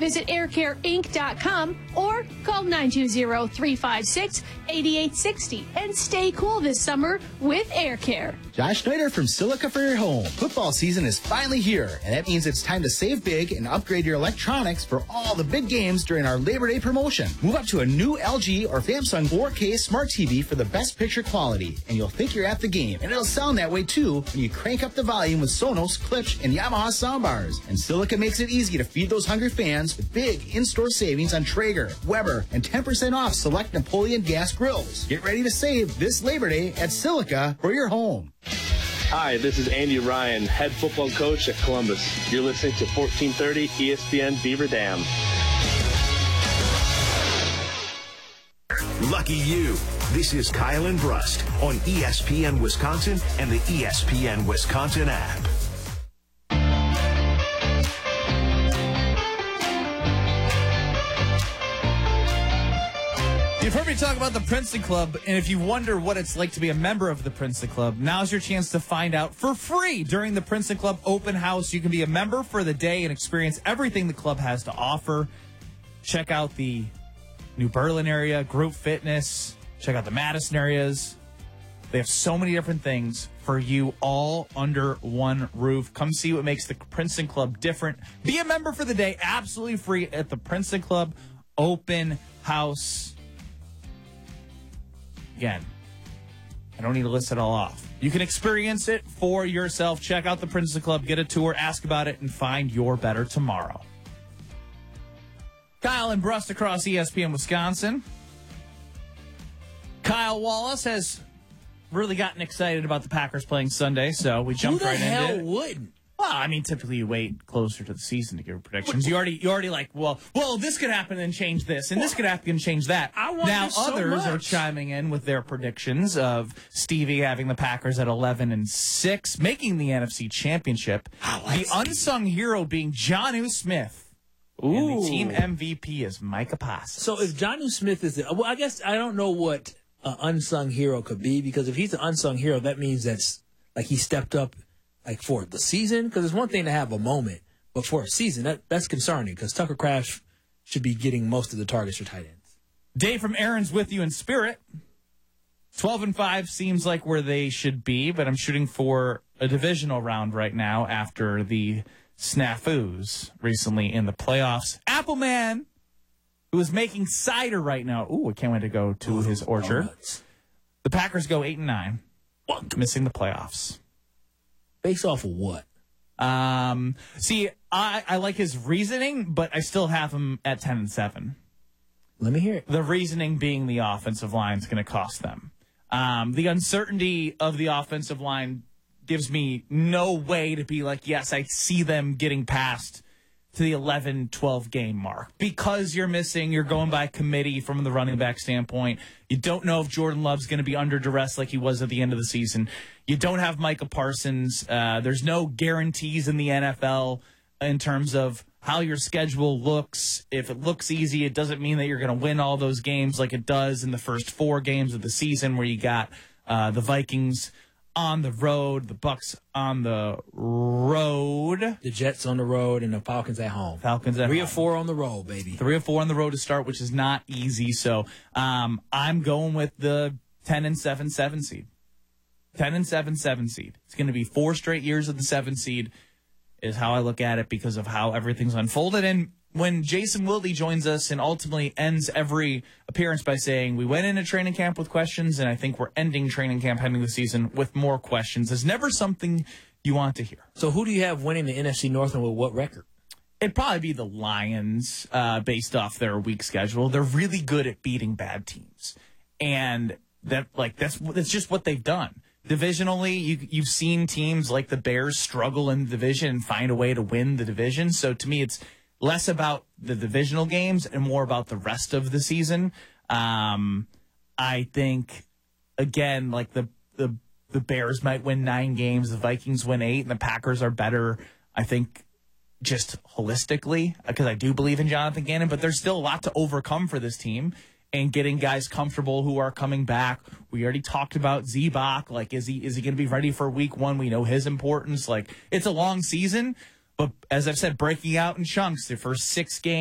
Visit aircareinc.com or call 920-356-8860 and stay cool this summer with Air Care. Josh Schneider from Silica for your home. Football season is finally here, and that means it's time to save big and upgrade your electronics for all the big games during our Labor Day promotion. Move up to a new LG or Samsung 4K Smart TV for the best picture quality, and you'll think you're at the game. And it'll sound that way too when you crank up the volume with Sonos, Klipsch, and Yamaha soundbars. And Silica makes it easy to feed those hungry fans with big in-store savings on Traeger, Weber, and 10% off select Napoleon gas grills. Get ready to save this Labor Day at Silica for your home. Hi, this is Andy Ryan, head football coach at Columbus. You're listening to 1430 ESPN Beaver Dam. Lucky you. This is Kyle and Brust on ESPN Wisconsin and the ESPN Wisconsin app. You've heard me talk about the Princeton Club, and if you wonder what it's like to be a member of the Princeton Club, now's your chance to find out for free during the Princeton Club Open House. You can be a member for the day and experience everything the club has to offer. Check out the New Berlin area, group fitness. Check out the Madison areas. They have so many different things for you all under one roof. Come see what makes the Princeton Club different. Be a member for the day, absolutely free at the Princeton Club Open House. Again, I don't need to list it all off. You can experience it for yourself. Check out the Princeton Club, get a tour, ask about it, and find your better tomorrow. Kyle and Brust across ESPN Wisconsin. Kyle Wallace has really gotten excited about the Packers playing Sunday, so we jumped right into it. Who the hell wouldn't? Well, I mean, typically you wait closer to the season to give predictions. You already like, well, this could happen and change this, and this could happen and change that. Now others are chiming in with their predictions of Stevie having the Packers at 11-6, making the NFC Championship. The unsung hero being Jonnu Smith. Ooh. And the team MVP is Micah Parsons. So if Jonnu Smith is well, I guess I don't know what an unsung hero could be, because if he's an unsung hero, that means that's like he stepped up like for the season, because it's one thing to have a moment, but for a season, that's concerning, because Tucker Kraft should be getting most of the targets for tight ends. Dave from Aaron's with you in spirit. 12-5 seems like where they should be, but I'm shooting for a divisional round right now after the snafus recently in the playoffs. Appleman, who is making cider right now. Ooh, I can't wait to go to his orchard. The Packers go 8-9, missing the playoffs. Based off of what? See, I like his reasoning, but I still have him at 10-7. Let me hear it. The reasoning being the offensive line is going to cost them. The uncertainty of the offensive line gives me no way to be like, yes, I see them getting past to the 11-12 game mark, because you're going by committee from the running back standpoint. You don't know if Jordan Love's going to be under duress like he was at the end of the season. You don't have Micah Parsons. There's no guarantees in the NFL in terms of how your schedule looks. If it looks easy, it doesn't mean that you're going to win all those games like it does in the first 4 games of the season, where you got the Vikings on the road, the Bucks on the road, the Jets on the road, and the Falcons at home. 3 or 4 on the road, baby. 3 or 4 on the road to start, which is not easy. So I'm going with the 10-7 7 seed. 10-7 7 seed. It's going to be 4 straight years of the 7 seed is how I look at it, because of how everything's unfolded. And when Jason Wilde joins us and ultimately ends every appearance by saying, we went into training camp with questions, and I think we're ending training camp heading the season with more questions, is never something you want to hear. So who do you have winning the NFC North, and with what record? It'd probably be the Lions, based off their weak schedule. They're really good at beating bad teams. And that's just what they've done. Divisionally, you've seen teams like the Bears struggle in the division and find a way to win the division. So to me, it's less about the divisional games and more about the rest of the season. I think, again, like the Bears might win 9 games, the Vikings win 8, and the Packers are better, I think, just holistically, because I do believe in Jonathan Gannon, but there's still a lot to overcome for this team. And getting guys comfortable who are coming back. We already talked about Zebach. Like, is he going to be ready for week 1? We know his importance. Like, it's a long season, but as I've said, breaking out in chunks. The first 6 games.